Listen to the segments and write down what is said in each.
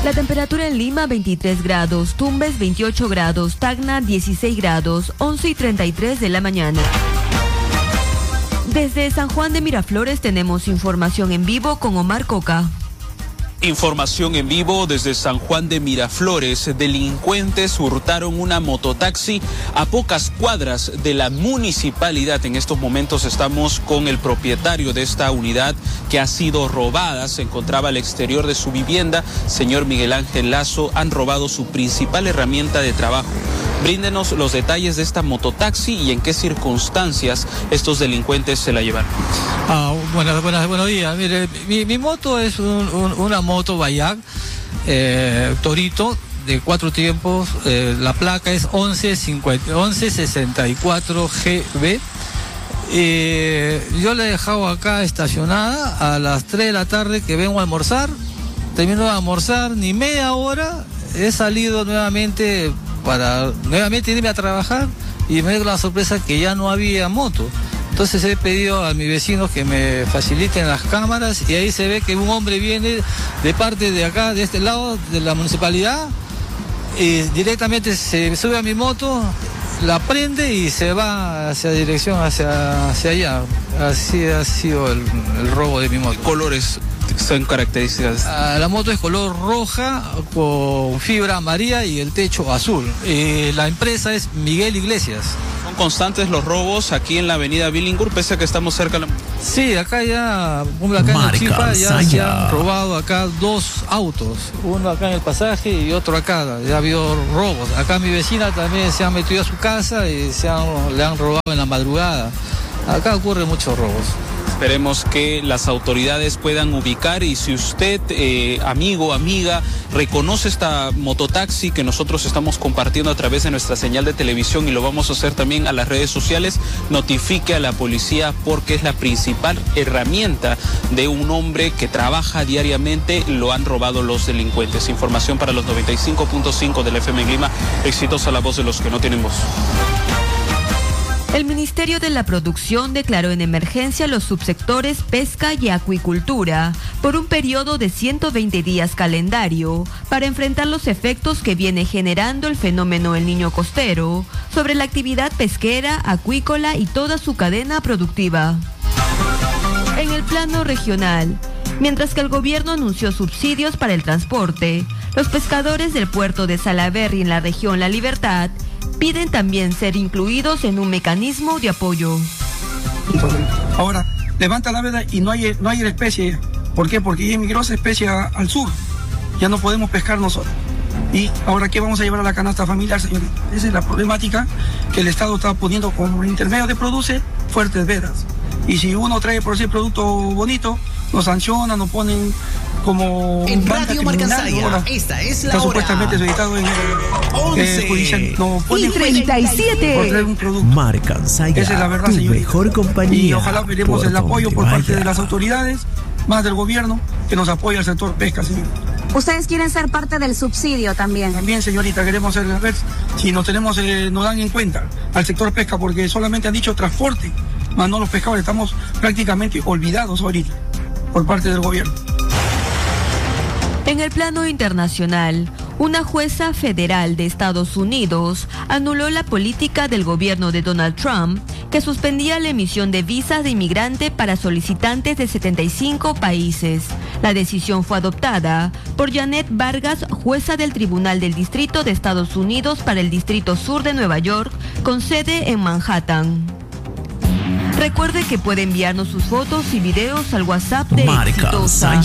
La temperatura en Lima 23 grados, Tumbes 28 grados, Tacna 16 grados, 11:33 de la mañana. Desde San Juan de Miraflores tenemos información en vivo con Omar Coca. Información en vivo desde San Juan de Miraflores. Delincuentes hurtaron una mototaxi a pocas cuadras de la municipalidad. En estos momentos estamos con el propietario de esta unidad que ha sido robada. Se encontraba al exterior de su vivienda. Señor Miguel Ángel Lazo, han robado su principal herramienta de trabajo. Bríndenos los detalles de esta mototaxi y en qué circunstancias estos delincuentes se la llevaron. Buenos días. Mire, mi moto es una moto Bayak Torito de 4 tiempos. La placa es 1164 GB. Yo la he dejado acá estacionada a las 3 de la tarde que vengo a almorzar. Termino de almorzar, ni media hora, he salido nuevamente para irme a trabajar y me dio la sorpresa que ya no había moto. Entonces he pedido a mis vecinos que me faciliten las cámaras y ahí se ve que un hombre viene de parte de acá, de este lado de la municipalidad, y directamente se sube a mi moto, la prende y se va hacia dirección hacia allá. Así ha sido el robo de mi moto. ¿Colores son características? La moto es color roja con fibra amarilla y el techo azul. La empresa es Miguel Iglesias. ¿Son constantes los robos aquí en la avenida Billingur, pese a que estamos cerca de la... Sí, acá ya en Chipa ya se han robado acá 2 autos, uno acá en el pasaje y otro acá. Ya ha habido robos. Acá mi vecina también se ha metido a su casa y le han robado en la madrugada. Acá ocurren muchos robos. Esperemos que las autoridades puedan ubicar, y si usted, amigo, amiga, reconoce esta mototaxi que nosotros estamos compartiendo a través de nuestra señal de televisión, y lo vamos a hacer también a las redes sociales, notifique a la policía, porque es la principal herramienta de un hombre que trabaja diariamente. Lo han robado los delincuentes. Información para los 95.5 del FM en Lima. Exitosa la voz de los que no tienen voz. El Ministerio de la Producción declaró en emergencia los subsectores pesca y acuicultura por un periodo de 120 días calendario para enfrentar los efectos que viene generando el fenómeno El Niño costero sobre la actividad pesquera, acuícola y toda su cadena productiva. En el plano regional, mientras que el gobierno anunció subsidios para el transporte, los pescadores del puerto de Salaberry en la región La Libertad piden también ser incluidos en un mecanismo de apoyo. Ahora, levanta la veda y no hay la especie. ¿Por qué? Porque ya emigró esa especie al sur. Ya no podemos pescar nosotros. Y ahora, ¿qué vamos a llevar a la canasta familiar, señorita? Esa es la problemática que el Estado está poniendo como intermedio de Produce fuertes vedas. Y si uno trae por ese producto bonito, nos sancionan, nos ponen como en Radio Marcansaya, esta es la está hora. Supuestamente solicitado en el judicial. No y 37 por traer un producto. Marcansaya, esa es la verdad, tu señorita. mejor compañía. Y ojalá veremos el apoyo por parte de las autoridades, más del gobierno, que nos apoya al sector pesca, señorita. ¿Ustedes quieren ser parte del subsidio también? También, señorita, queremos ser, a ver si nos dan en cuenta al sector pesca, porque solamente han dicho transporte, más no los pescadores. Estamos prácticamente olvidados ahorita por parte del gobierno. En el plano internacional, una jueza federal de Estados Unidos anuló la política del gobierno de Donald Trump que suspendía la emisión de visas de inmigrante para solicitantes de 75 países. La decisión fue adoptada por Janet Vargas, jueza del Tribunal del Distrito de Estados Unidos para el Distrito Sur de Nueva York, con sede en Manhattan. Recuerde que puede enviarnos sus fotos y videos al WhatsApp de Exitosa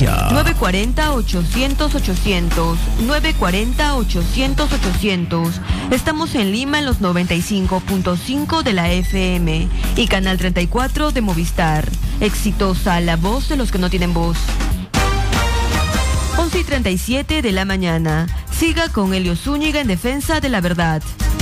940-800-800, 940-800-800. Estamos en Lima en los 95.5 de la FM y Canal 34 de Movistar. Exitosa, la voz de los que no tienen voz. 11:37 de la mañana. Siga con Elio Zúñiga en defensa de la verdad.